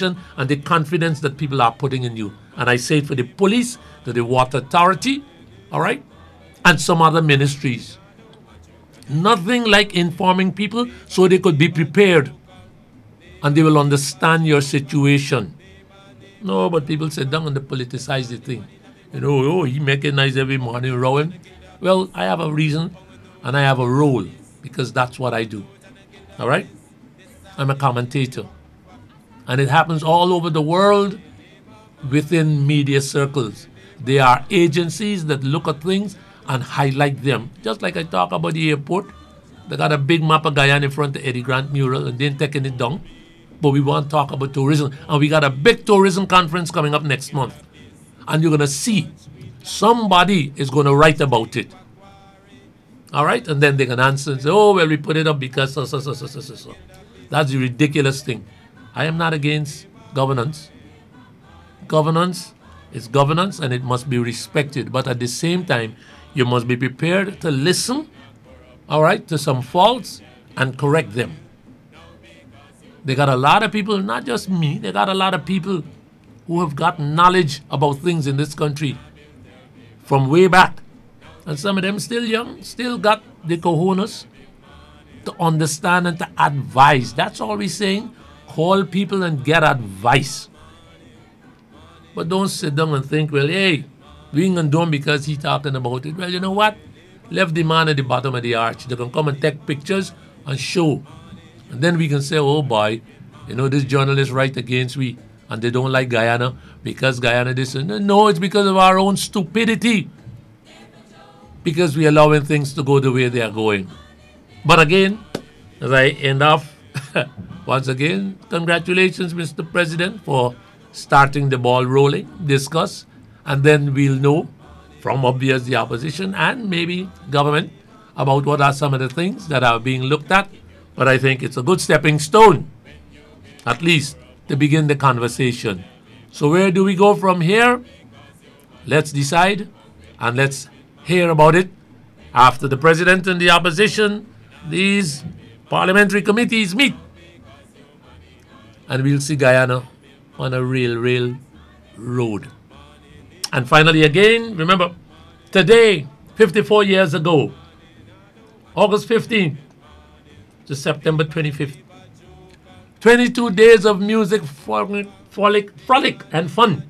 position and the confidence that people are putting in you. And I say it for the police, to the water authority, all right, and some other ministries. Nothing like informing people so they could be prepared and they will understand your situation. No, but people sit down and they politicize the thing. Oh, he making nice every morning rowing. Well, I have a reason and I have a role because that's what I do. All right? I'm a commentator. And it happens all over the world within media circles. There are agencies that look at things and highlight them. Just like I talk about the airport. They got a big map of Guyana in front of Eddie Grant mural and then taking it down. But we want to talk about tourism. And we got a big tourism conference coming up next month. And you're going to see somebody is going to write about it. All right? And then they can answer and say, oh, well, we put it up because so. That's the ridiculous thing. I am not against governance. Governance is governance and it must be respected. But at the same time, you must be prepared to listen, all right, to some faults and correct them. They got a lot of people, not just me, they got a lot of people who have got knowledge about things in this country from way back. And some of them still young, still got the cojones to understand and to advise. That's all we're saying. Call people and get advice. But don't sit down and think, well, hey, we ain't gonna do him because he's talking about it. Well, you know what? Left the man at the bottom of the arch. They can come and take pictures and show. And then we can say, oh boy, this journalist write against we and they don't like Guyana because Guyana this. No, it's because of our own stupidity. Because we're allowing things to go the way they are going. But again, as I end off, once again, congratulations, Mr. President, for starting the ball rolling, discuss, and then we'll know from obvious the opposition and maybe government about what are some of the things that are being looked at. But I think it's a good stepping stone, at least, to begin the conversation. So where do we go from here? Let's decide and let's hear about it after the president and the opposition, these parliamentary committees meet. And we'll see Guyana on a real road. And finally again, remember, today, 54 years ago, August 15th to September 25th, 22 days of music, frolic and fun.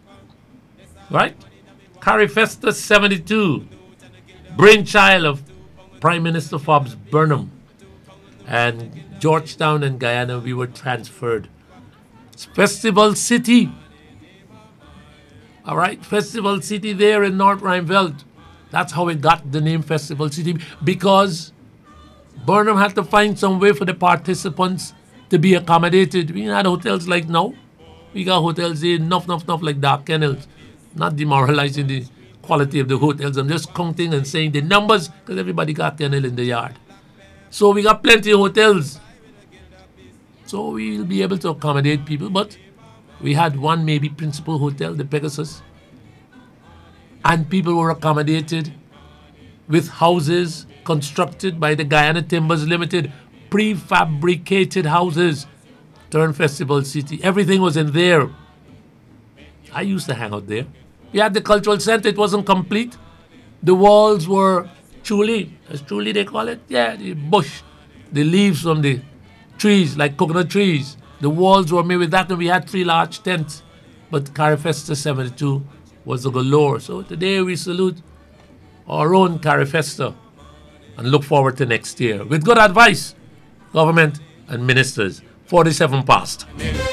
Right? Carifesta 72, brainchild of Prime Minister Forbes Burnham. And Georgetown and Guyana, we were transferred. It's Festival City. All right, Festival City there in North Rheinfeldt. That's how it got the name Festival City, because Burnham had to find some way for the participants to be accommodated. We had hotels like now. We got hotels there, enough like Dark Kennels. Not demoralizing the quality of the hotels. I'm just counting and saying the numbers because everybody got kennel in the yard. So we got plenty of hotels. So we'll be able to accommodate people. But we had one maybe principal hotel, the Pegasus. And people were accommodated with houses constructed by the Guyana Timbers Limited, prefabricated houses. Turn Festival City. Everything was in there. I used to hang out there. We had the cultural center. It wasn't complete. The walls were chuli, as chuli they call it. Yeah, the bush, the leaves from the trees, like coconut trees. The walls were made with that, and we had 3 large tents. But Carifesta 72 was the galore. So today we salute our own Carifesta and look forward to next year with good advice, government and ministers. 47 past.